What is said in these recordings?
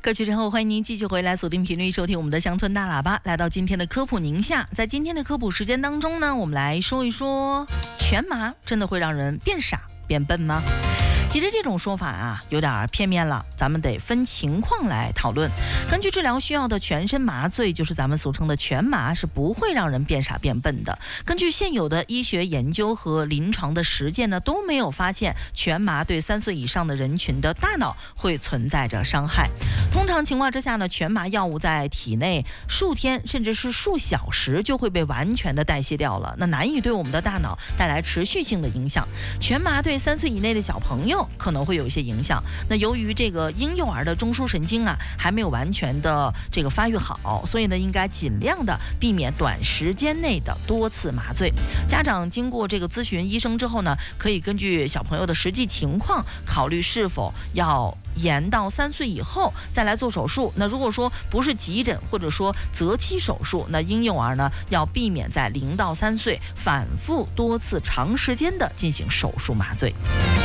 歌曲之后，欢迎您继续回来锁定频率收听我们的乡村大喇叭，来到今天的科普宁夏。在今天的科普时间当中呢，我们来说一说全麻真的会让人变傻变笨吗？其实这种说法啊有点片面了，咱们得分情况来讨论。根据治疗需要的全身麻醉，就是咱们俗称的全麻，是不会让人变傻变笨的。根据现有的医学研究和临床的实践呢，都没有发现全麻对3岁以上的人群的大脑会存在着伤害。通常情况之下呢，全麻药物在体内数天甚至是数小时就会被完全的代谢掉了，那难以对我们的大脑带来持续性的影响。全麻对3岁以内的小朋友可能会有一些影响。那由于这个婴幼儿的中枢神经啊还没有完全的这个发育好，所以呢应该尽量的避免短时间内的多次麻醉。家长经过这个咨询医生之后呢，可以根据小朋友的实际情况考虑是否要延到3岁以后再来做手术。那如果说不是急诊或者说择期手术，那婴幼儿呢要避免在0到3岁反复多次长时间的进行手术麻醉。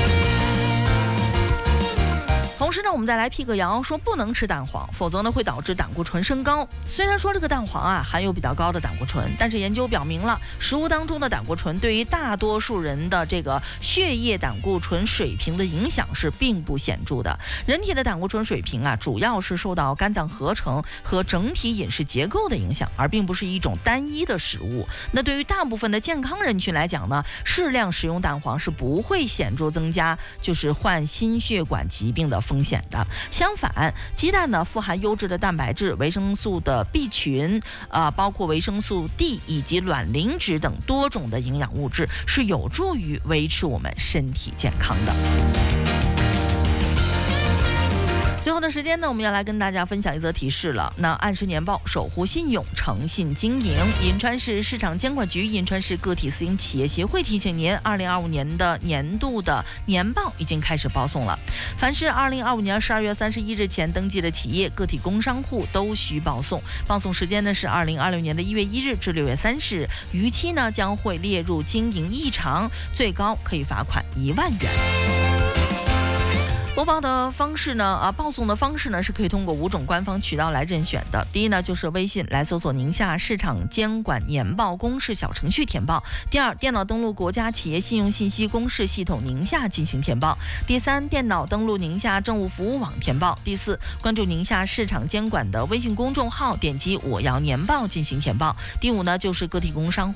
同时呢，我们再来辟个谣，说不能吃蛋黄，否则呢会导致胆固醇升高。虽然说这个蛋黄啊含有比较高的胆固醇，但是研究表明了，食物当中的胆固醇对于大多数人的这个血液胆固醇水平的影响是并不显著的。人体的胆固醇水平啊，主要是受到肝脏合成和整体饮食结构的影响，而并不是一种单一的食物。那对于大部分的健康人群来讲呢，适量食用蛋黄是不会显著增加就是患心血管疾病的风险的。相反，鸡蛋呢富含优质的蛋白质、维生素的 B 群，包括维生素 D 以及卵磷脂等多种的营养物质，是有助于维持我们身体健康的。最后的时间呢，我们要来跟大家分享一则提示了。那按时年报，守护信用，诚信经营。银川市市场监管局、银川市个体私营企业协会提醒您，2025年的年度的年报已经开始报送了。凡是2025年12月31日前登记的企业、个体工商户都需报送。报送时间呢是2026年的1月1日至6月30日，逾期呢将会列入经营异常，最高可以罚款1万元。播报的方式呢，报送的方式呢是可以通过5种官方渠道来任选的。第一呢，就是微信来搜索宁夏市场监管年报公示小程序填报；第二，电脑登录国家企业信用信息公示系统宁夏进行填报；第三，电脑登录宁夏政务服务网填报；第四，关注宁夏市场监管的微信公众号，点击我要年报进行填报；第五呢，就是个体工商